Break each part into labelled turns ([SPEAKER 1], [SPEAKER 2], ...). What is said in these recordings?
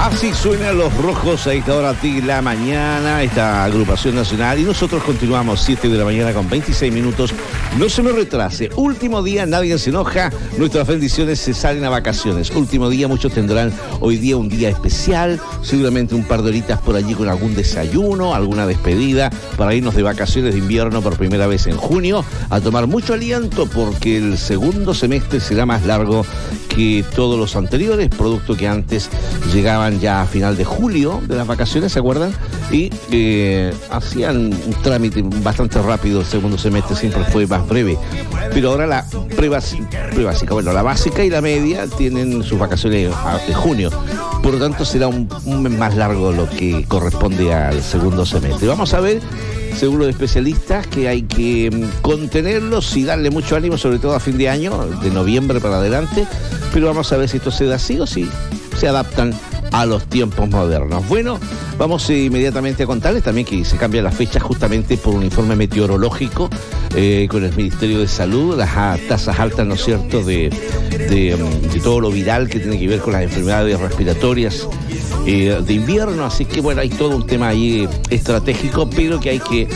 [SPEAKER 1] Así suenan los rojos a esta hora de la mañana, esta agrupación nacional, y nosotros continuamos 7 de la mañana con 26 minutos. No se me retrase, último día, nadie se enoja, nuestras bendiciones se salen a vacaciones. Último día, muchos tendrán hoy día un día especial, seguramente un par de horitas por allí con algún desayuno, alguna despedida, para irnos de vacaciones de invierno por primera vez en junio, a tomar mucho aliento porque el segundo semestre será más largo que todos los anteriores, producto que antes llegaban ya a final de julio de las vacaciones, ¿se acuerdan? Y hacían un trámite bastante rápido, el segundo semestre siempre fue más breve. Pero ahora la pre-básica, bueno, la básica y la media tienen sus vacaciones de junio. Por lo tanto, será un mes más largo lo que corresponde al segundo semestre. Vamos a ver, según los especialistas, que hay que contenerlos y darle mucho ánimo, sobre todo a fin de año, de noviembre para adelante. Pero vamos a ver si esto se da así o si se adaptan a los tiempos modernos. Bueno, vamos inmediatamente a contarles también que se cambian las fechas justamente por un informe meteorológico con el Ministerio de Salud, las tasas altas, ¿no es cierto?, de todo lo viral que tiene que ver con las enfermedades respiratorias de invierno. Así que bueno, hay todo un tema ahí estratégico, pero que hay que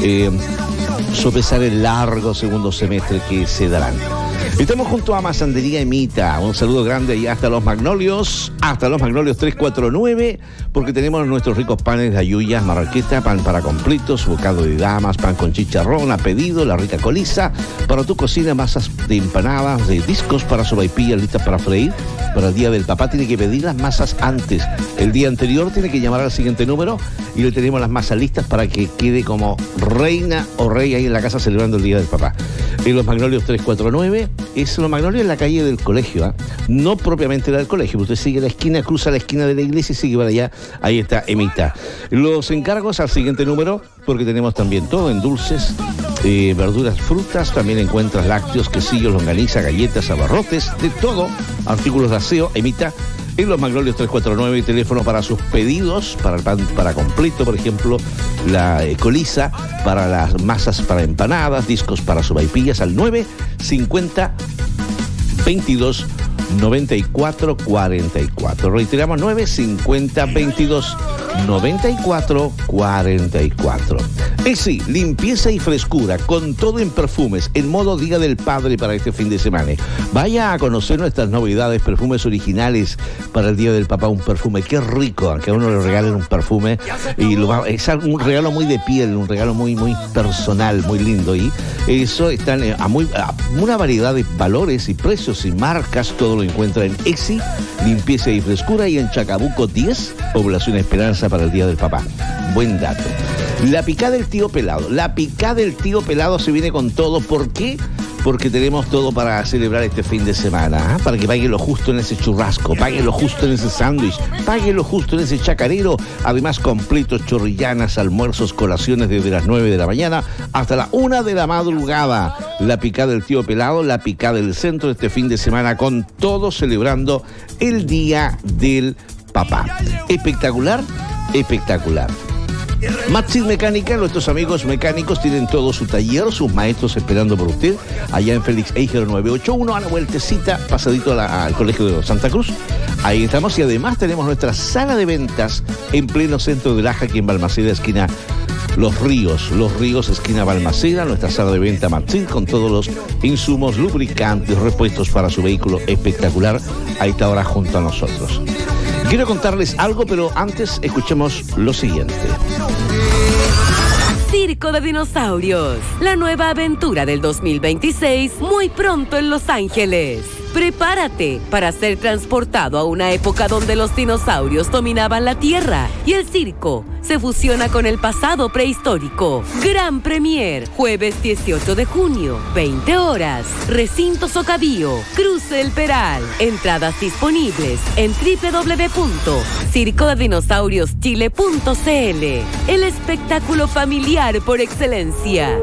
[SPEAKER 1] sopesar el largo segundo semestre que se darán. Estamos junto a Masandería Emita. Un saludo grande allá hasta Los Magnolios 349, porque tenemos nuestros ricos panes de ayuyas, marraqueta, pan para completos, bocado de damas, pan con chicharrón a pedido, la rica coliza. Para tu cocina, masas de empanadas, de discos para sopaipillas listas para freír. Para el Día del Papá tiene que pedir las masas antes. El día anterior tiene que llamar al siguiente número y le tenemos las masas listas para que quede como reina o rey ahí en la casa celebrando el Día del Papá. En Los Magnolios 349, es Los Magnolios en la calle del colegio, ¿eh? No propiamente la del colegio. Usted sigue la esquina, cruza la esquina de la iglesia y sigue para allá. Ahí está Emita. Los encargos al siguiente número, porque tenemos también todo en dulces, verduras, frutas. También encuentras lácteos, quesillos, longaniza, galletas, abarrotes, de todo. Artículos de aseo, Emita. En Los Magnolios 349, teléfono para sus pedidos, para el pan para completo, por ejemplo, la coliza, para las masas para empanadas, discos para sopaipillas, al 950 22 94 44. Reiteramos, 950 22 94 44. Sí, limpieza y frescura, con todo en perfumes, en modo Día del Padre para este fin de semana. Vaya a conocer nuestras novedades, perfumes originales para el Día del Papá. Un perfume, qué rico, aunque a uno le regalen un perfume. Y es un regalo muy de piel, un regalo muy, muy personal, muy lindo. Y eso están a una variedad de valores y precios y marcas. Todo lo encuentra en EXI, limpieza y frescura, y en Chacabuco 10, Población Esperanza para el Día del Papá. Buen dato. La picada del tío pelado. La picada del tío pelado se viene con todo. ¿Por qué? Porque tenemos todo para celebrar este fin de semana, ¿eh? Para que paguen lo justo en ese churrasco, paguen lo justo en ese sándwich, paguen lo justo en ese chacarero. Además, completos, chorrillanas, almuerzos, colaciones desde las 9 de la mañana hasta la 1 de la madrugada. La picada del tío pelado, la picada del centro este fin de semana, con todo celebrando el Día del Papá. Espectacular, espectacular. Maxil Mecánica, nuestros amigos mecánicos tienen todo su taller, sus maestros esperando por usted, allá en Félix Eiger 981, a la vueltecita, pasadito al Colegio de Santa Cruz. Ahí estamos, y además tenemos nuestra sala de ventas en pleno centro de Laja, aquí en Balmaceda, esquina Los Ríos, esquina Balmaceda, nuestra sala de venta Maxil, con todos los insumos, lubricantes, repuestos para su vehículo, espectacular, a esta hora junto a nosotros. Quiero contarles algo, pero antes escuchemos lo siguiente.
[SPEAKER 2] Circo de Dinosaurios, la nueva aventura del 2026, muy pronto en Los Ángeles. Prepárate para ser transportado a una época donde los dinosaurios dominaban la Tierra y el circo se fusiona con el pasado prehistórico. Gran Premier, jueves 18 de junio, 20 horas. Recinto Socabío, Cruce del Peral. Entradas disponibles en www.circodedinosaurioschile.cl. El espectáculo familiar por excelencia.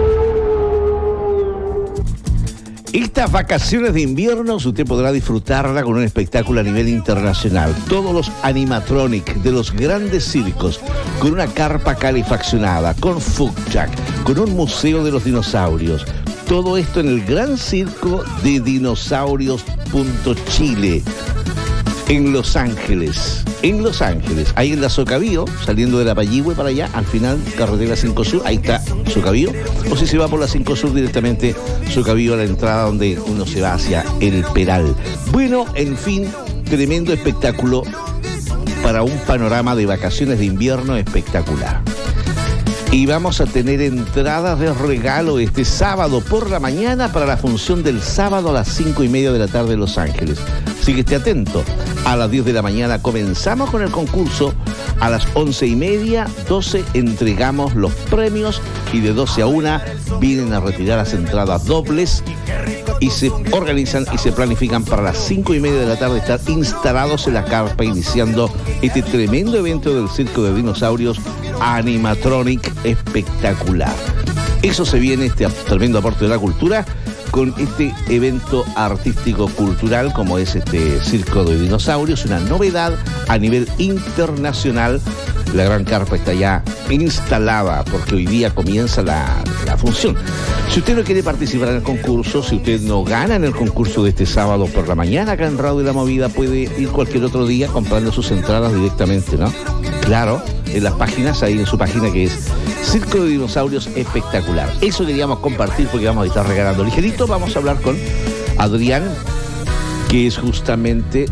[SPEAKER 1] Estas vacaciones de invierno usted podrá disfrutarla con un espectáculo a nivel internacional. Todos los animatronic de los grandes circos, con una carpa calefaccionada, con fuckjack, con un museo de los dinosaurios. Todo esto en el Gran Circo de Dinosaurios.chile. En Los Ángeles, ahí en la Socabío, saliendo de la Payihue para allá, al final, carretera 5 Sur, ahí está Socabío, o si se va por la 5 Sur directamente, Socabío a la entrada donde uno se va hacia El Peral. Bueno, en fin, tremendo espectáculo para un panorama de vacaciones de invierno espectacular. Y vamos a tener entradas de regalo este sábado por la mañana para la función del sábado a las 5:30 de la tarde en Los Ángeles. Así que esté atento. A las 10 de la mañana comenzamos con el concurso. A las 11:30, 12 entregamos los premios y de 12 a 1 vienen a retirar las entradas dobles y se organizan y se planifican para las 5:30 de la tarde estar instalados en la carpa iniciando este tremendo evento del Circo de Dinosaurios Animatronic espectacular. Eso se viene, este tremendo aporte de la cultura con este evento artístico-cultural como es este Circo de Dinosaurios, una novedad a nivel internacional. La gran carpa está ya instalada porque hoy día comienza la función. Si usted no quiere participar en el concurso, si usted no gana en el concurso de este sábado por la mañana acá en Radio La Movida, puede ir cualquier otro día comprando sus entradas directamente, ¿no? Claro, en las páginas, ahí en su página que es Circo de Dinosaurios Espectacular. Eso queríamos compartir porque vamos a estar regalando ligerito. Vamos a hablar con Adrián, que es justamente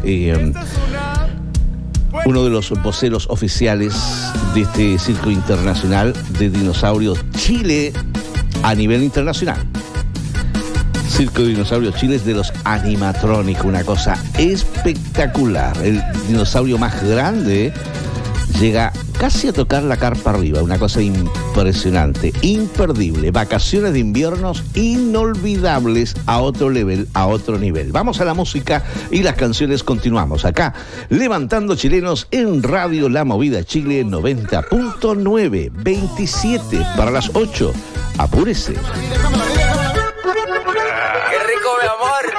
[SPEAKER 1] uno de los voceros oficiales de este Circo Internacional de Dinosaurios Chile a nivel internacional. Circo de Dinosaurios Chile es de los animatrónicos, una cosa espectacular. El dinosaurio más grande llega casi a tocar la carpa arriba, una cosa impresionante, imperdible. Vacaciones de inviernos inolvidables a otro nivel. Vamos a la música y las canciones continuamos acá, levantando chilenos en Radio La Movida Chile 90.9, 27 para las 8. Apúrese.
[SPEAKER 3] ¡Qué rico, mi amor!